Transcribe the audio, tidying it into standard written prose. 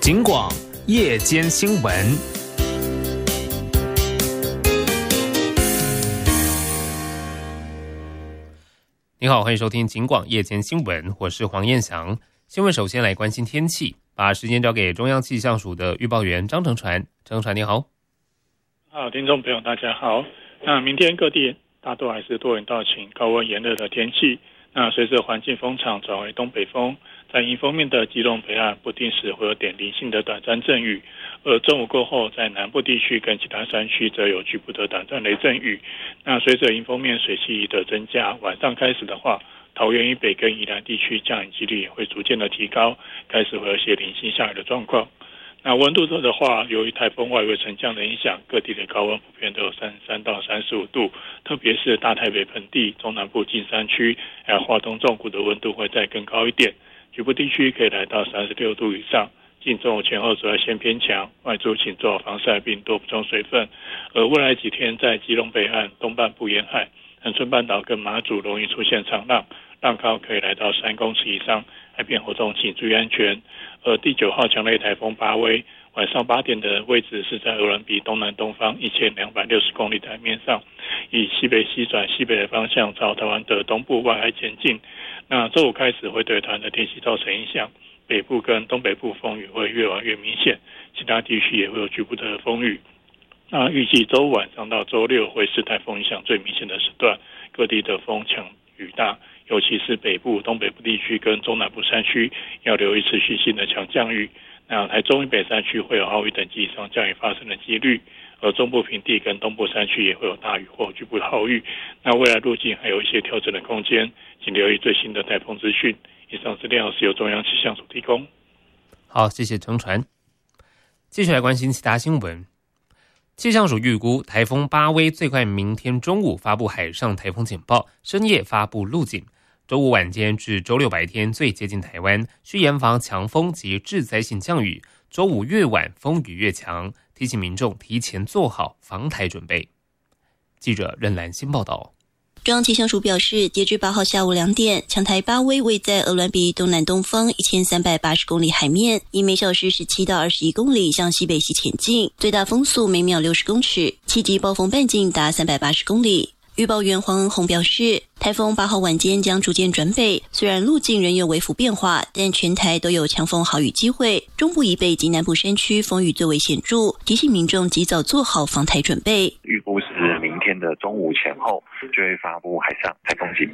警广夜间新闻。你好，欢迎收听警广夜间新闻，我是黄彦翔。新闻首先来关心天气，把时间交给中央气象署的预报员张成传。张成传，你好。 好，听众朋友大家好。那明天各地大多还是多云到晴、高温炎热的天气。那随着环境风场转为东北风，在迎风面的基隆北岸不定时会有点零星的短暂阵雨，而中午过后，在南部地区跟其他山区则有局部的短暂雷阵雨。那随着迎风面水汽的增加，晚上开始的话，桃园以北跟宜兰地区降雨几率也会逐渐的提高，开始会有些零星下雨的状况。那温度的话，由于台风外围沉降的影响，各地的高温普遍都有33到35度，特别是大台北盆地、中南部近山区，还有花东纵谷的温度会再更高一点，局部地区可以来到36度以上。近中午前后紫外线偏强，外出请做好防晒并多补充水分。而未来几天在基隆北岸、东半部沿海、恒春半岛跟马祖容易出现长浪，浪高可以来到3公尺以上，海边活动请注意安全。而第9号强烈台风巴威，晚上8点的位置是在鹅銮鼻东南东方1260公里台面上，以西北西转西北的方向朝台湾的东部外海前进。那周五开始会对台湾的天气造成影响，北部跟东北部风雨会越来越明显，其他地区也会有局部的风雨。那预计周五晚上到周六会是台风影响最明显的时段，各地的风强雨大，尤其是北部、东北部地区跟中南部山区要留意持续性的强降雨。那台中以北山区会有豪雨等级以上降雨发生的几率，而中部平地跟东部山区也会有大雨或局部的豪雨。那未来路径还有一些调整的空间，请留意最新的台风资讯。以上资料是由中央气象署提供。 好，谢谢程传。继续来关心其他新闻。气象署预估台风巴威最快明天中午发布海上台风警报，深夜发布路警。周五晚间至周六白天最接近台湾，需严防强风及致灾性降雨。周五越晚风雨越强，提醒民众提前做好防台准备。记者任兰新报道。 中央气象署表示，截至8号下午2点，强台巴威位在鹅銮鼻东南东方1380公里海面，以每小时17到21公里向西北西前进，最大风速每秒60公尺，七级暴风半径达380公里。预报员黄恩宏表示，台风8号晚间将逐渐转北，虽然路径仍有微幅变化，但全台都有强风豪雨机会，中部以北及南部山区风雨最为显著，提醒民众及早做好防台准备。 预估是明天的中午前后就会发布海上台风警